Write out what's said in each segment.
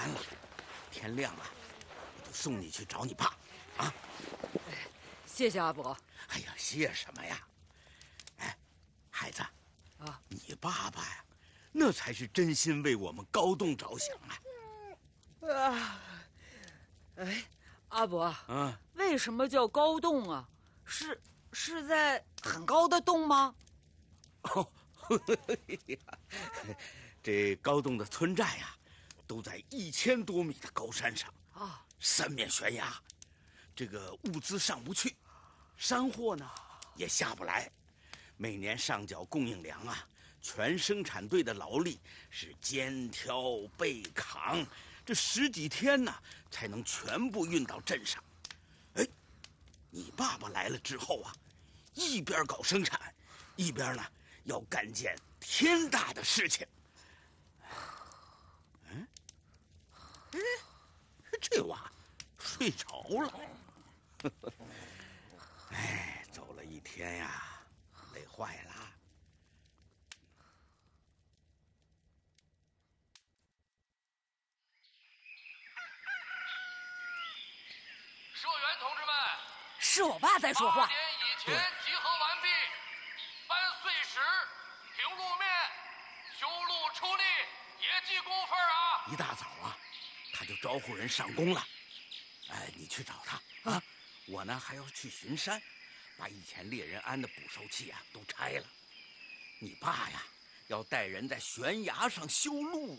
天亮了，我就送你去找你爸，啊！ 谢谢阿伯。 哎呀，谢什么呀？哎，孩子， 啊， 你爸爸呀，那才是真心为我们高栋着想啊！ 啊，哎，阿伯， 嗯， 为什么叫高洞啊？是在很高的洞吗？ 哦，这高栋的村寨呀，都在1000多米的高山上啊， 三面悬崖，这个物资上不去，山货呢也下不来，每年上缴供应粮啊，全生产队的劳力是肩挑背扛，这10几天呢才能全部运到镇上。哎，你爸爸来了之后啊，一边搞生产，一边呢要干件天大的事情。嗯，哎，这娃睡着了。哎，走了一天呀，累坏了。 社员同志们， 是我爸在说话。 8点以前集合完毕，搬碎石、平路面、修路出力，也记工分啊！ 一大早啊，他就招呼人上工了。哎，你去找他啊！我呢还要去巡山，把以前猎人安的捕兽器啊都拆了。你爸呀，要带人在悬崖上修路。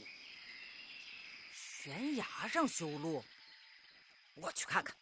悬崖上修路，我去看看。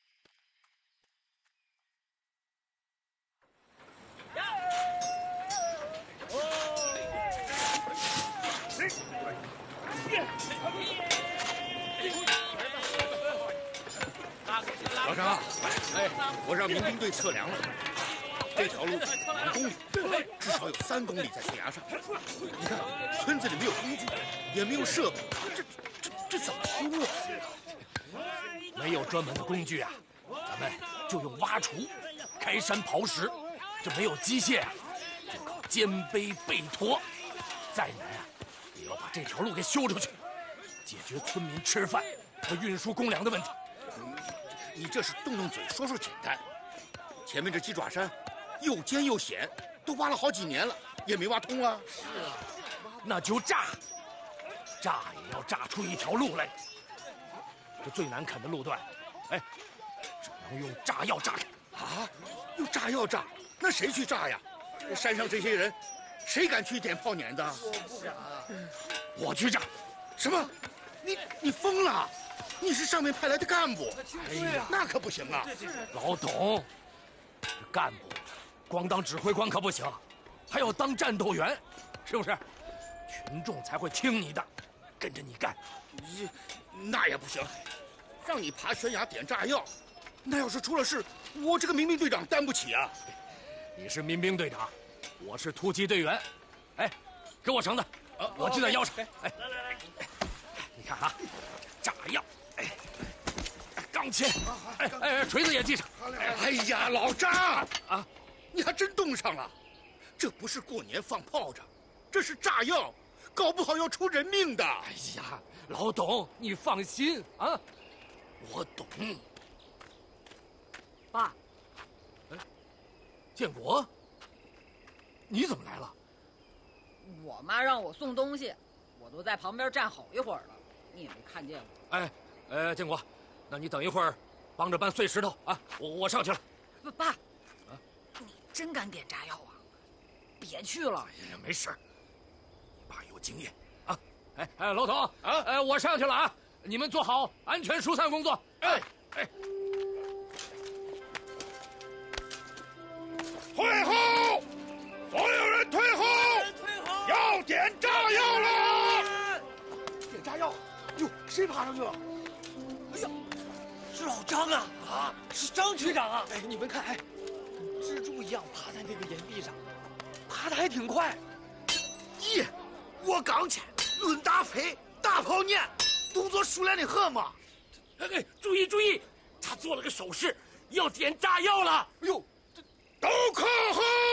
老张，哎，我让民兵队测量了，这条路5公里，至少有3公里在悬崖上。你看，村子里没有工具，也没有设备，这怎么修啊？ 没有专门的工具啊，咱们就用挖锄、开山刨石。这没有机械啊，就靠肩背背驮。再难啊，也要把这条路给修出去，解决村民吃饭和运输公粮的问题。 你这是动动嘴说说简单，前面这鸡爪山又尖又险，都挖了好几年了，也没挖通啊。 是啊，那就炸也要炸出一条路来。这最难啃的路段，哎，只能用炸药炸开。 啊，用炸药炸？那谁去炸呀？山上这些人，谁敢去点炮碾子？ 我去炸。 什么？你疯了？你是上面派来的干部？ 哎呀， 那可不行啊！ 老董，干部光当指挥官可不行，还要当战斗员，是不是？群众才会听你的，跟着你干。 那也不行，让你爬悬崖点炸药，那要是出了事，我这个民兵队长担不起啊！ 你是民兵队长，我是突击队员。哎，给我绳子，我系在腰上。哎，来，你看啊，炸药，钢钎，锤子也系上。 哎呀，老张啊，你还真动上了！这不是过年放炮仗，这是炸药，搞不好要出人命的。 哎呀，老董，你放心啊，我懂。 爸， 建国，你怎么来了？ 我妈让我送东西，我都在旁边站好一会儿了，你也没看见我。 建国，那你等一会儿，帮着搬碎石头啊！我上去了。 爸，你真敢点炸药啊？别去了。 哎呀，没事，你爸有经验啊。老董啊，我上去了啊，你们做好安全疏散工作。哎。 退后！所有人退后！要点炸药了！ 点炸药！哟，谁爬上去了？哎呀，是老张啊！啊，是张局长啊！哎，你们看，蜘蛛一样爬在那个岩壁上，爬得还挺快。 咦，我刚去，论打飞，大炮撵，动作熟练的很嘛。 注意，他做了个手势，要点炸药了。 哎呦！ 都靠后！